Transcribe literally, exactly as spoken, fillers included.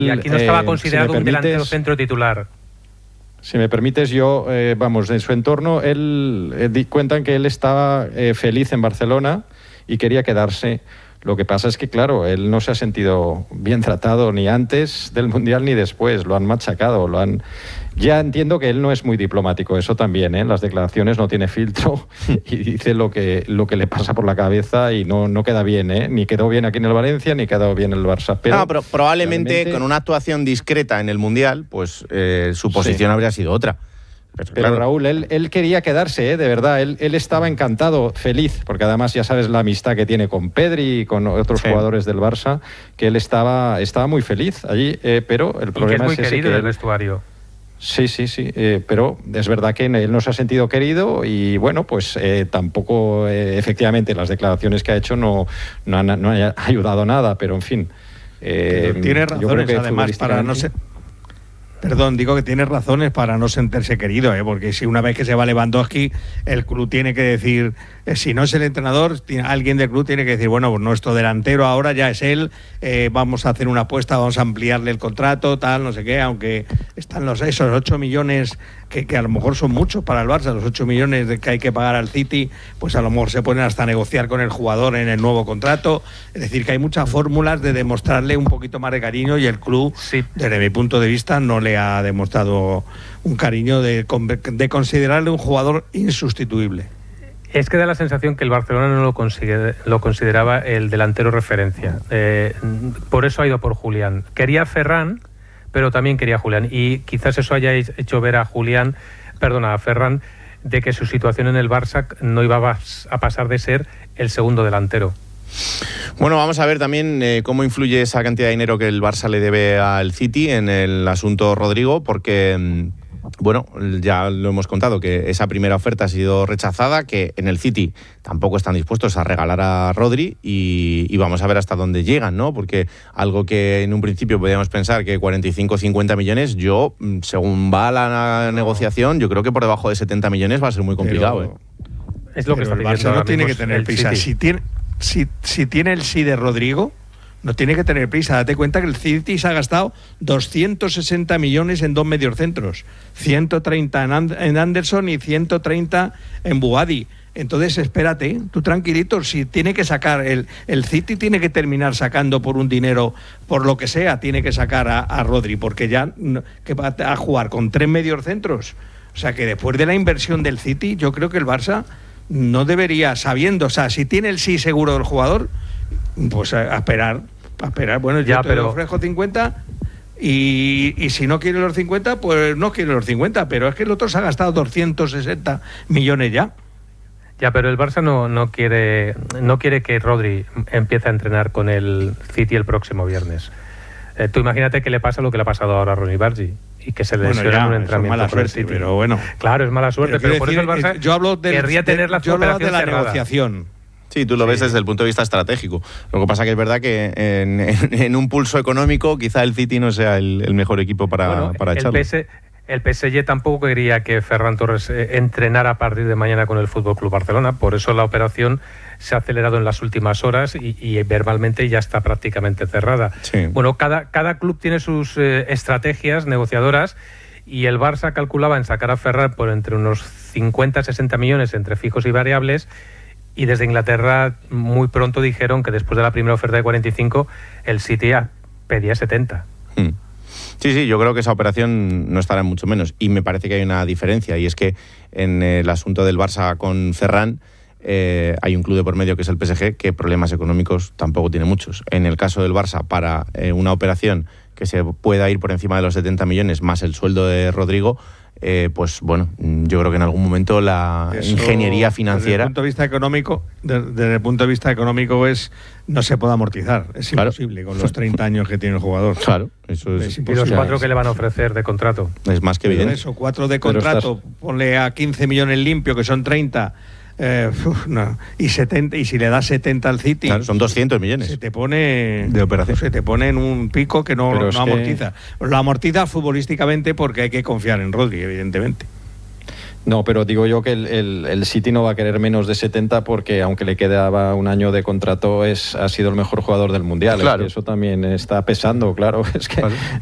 Y aquí no estaba eh, considerado si me un delantero permites, centro titular. Si me permites, yo, eh, vamos, en su entorno, él eh, di, cuentan que él estaba eh, feliz en Barcelona y quería quedarse. Lo que pasa es que, claro, él no se ha sentido bien tratado ni antes del Mundial ni después. Lo han machacado, lo han... Ya entiendo que él no es muy diplomático, eso también, ¿eh? Las declaraciones no tiene filtro y dice lo que, lo que le pasa por la cabeza y no, no queda bien, ¿eh? Ni quedó bien aquí en el Valencia, ni quedó bien en el Barça. Pero, no, pero probablemente realmente... con una actuación discreta en el Mundial, pues eh, su posición sí. habría sido otra. Pero, pero claro. Raúl, él, él quería quedarse, ¿eh? De verdad, él, él estaba encantado, feliz, porque además ya sabes la amistad que tiene con Pedri y con otros sí. jugadores del Barça, que él estaba, estaba muy feliz allí, eh, pero el problema y que es muy es ese querido que en él... el vestuario. Sí, sí, sí, eh, pero es verdad que él no se ha sentido querido y bueno, pues eh, tampoco, eh, efectivamente, las declaraciones que ha hecho no, no, han, no han ayudado nada, pero en fin. Eh, tiene razones, además, para no ser... Perdón, digo que tiene razones para no sentirse querido, ¿eh? Porque si una vez que se va Lewandowski, el club tiene que decir, eh, si no es el entrenador, tiene, alguien del club tiene que decir, bueno, pues nuestro delantero ahora ya es él, eh, vamos a hacer una apuesta, vamos a ampliarle el contrato, tal, no sé qué, aunque están los esos ocho millones que, que a lo mejor son muchos para el Barça, los ocho millones de que hay que pagar al City, pues a lo mejor se ponen hasta a negociar con el jugador en el nuevo contrato, es decir, que hay muchas fórmulas de demostrarle un poquito más de cariño y el club, sí. desde mi punto de vista, no le ha demostrado un cariño de, de considerarle un jugador insustituible. Es que da la sensación que el Barcelona no lo, consigue, lo consideraba el delantero referencia. Eh, por eso ha ido por Julián. Quería a Ferran, pero también quería a Julián. Y quizás eso haya hecho ver a Julián, perdona, a Ferran, de que su situación en el Barça no iba a pasar de ser el segundo delantero. Bueno, vamos a ver también eh, cómo influye esa cantidad de dinero que el Barça le debe al City en el asunto Rodrigo, porque, bueno, ya lo hemos contado, que esa primera oferta ha sido rechazada, que en el City tampoco están dispuestos a regalar a Rodri y, y vamos a ver hasta dónde llegan, ¿no? Porque algo que en un principio podíamos pensar que cuarenta y cinco o cincuenta millones, yo, según va la negociación, yo creo que por debajo de setenta millones va a ser muy complicado. Pero, ¿eh? Es lo que está el Barça no tiene que tener prisa. Si tiene... Si, si tiene el sí de Rodrigo, no tiene que tener prisa. Date cuenta que el City se ha gastado doscientos sesenta millones en dos mediocentros, ciento treinta en, And- en Anderson y ciento treinta en Boadi. Entonces, espérate, tú tranquilito, si tiene que sacar, el, el City tiene que terminar sacando por un dinero, por lo que sea, tiene que sacar a, a Rodri, porque ya no, que va a jugar con tres mediocentros. O sea que después de la inversión del City, yo creo que el Barça no debería, sabiendo, o sea, si tiene el sí seguro del jugador, pues a, a esperar, a esperar. Bueno, ya, yo te pero... ofrezco cincuenta y, y si no quiere los cincuenta, pues no quiere los cincuenta, pero es que el otro se ha gastado doscientos sesenta millones ya. Ya, pero el Barça no, no quiere no quiere que Rodri empiece a entrenar con el City el próximo viernes. Eh, tú imagínate que le pasa lo que le ha pasado ahora a Ronny Bargi y que se le bueno, lesiona un entrenamiento. Es mala suerte, City. pero bueno. Claro, es mala suerte, pero, pero por decir, eso el Barça yo hablo del, querría tener la yo hablo de la cerrada. negociación. Sí, tú lo ves sí. desde el punto de vista estratégico. Lo que pasa que es verdad que en, en, en un pulso económico quizá el City no sea el, el mejor equipo para, bueno, para el echarlo. P S, el P S G tampoco quería que Ferran Torres eh, entrenara a partir de mañana con el F C Barcelona, por eso la operación se ha acelerado en las últimas horas y, y verbalmente ya está prácticamente cerrada. Sí. Bueno, cada, cada club tiene sus eh, estrategias negociadoras y el Barça calculaba en sacar a Ferran por entre unos cincuenta a sesenta millones entre fijos y variables, y desde Inglaterra muy pronto dijeron que después de la primera oferta de cuarenta y cinco el City pedía setenta. Hmm. Sí, sí, yo creo que esa operación no estará en mucho menos. Y me parece que hay una diferencia, y es que en el asunto del Barça con Ferran eh, hay un club de por medio que es el P S G, que problemas económicos tampoco tiene muchos. En el caso del Barça, para eh, una operación que se pueda ir por encima de los setenta millones más el sueldo de Rodrigo, eh, pues bueno, yo creo que en algún momento la Eso, ingeniería financiera... Desde el punto de vista económico, desde, desde el punto de vista económico es no se puede amortizar, es claro. imposible con los treinta años que tiene el jugador. Claro, eso es, es imposible. Y los cuatro que le van a ofrecer de contrato. Es más que evidente. Eso, cuatro de contrato, estás... ponle a quince millones limpio, que son treinta... Eh, uf, no. y setenta, y si le das setenta al City, claro, son doscientos millones se te pone de operación, se te pone en un pico que no, no amortiza. Que... Lo amortiza futbolísticamente porque hay que confiar en Rodri, evidentemente. No, pero digo yo que el, el, el City no va a querer menos de setenta porque aunque le quedaba un año de contrato es ha sido el mejor jugador del Mundial. Claro. Es que eso también está pesando, claro. Es que claro.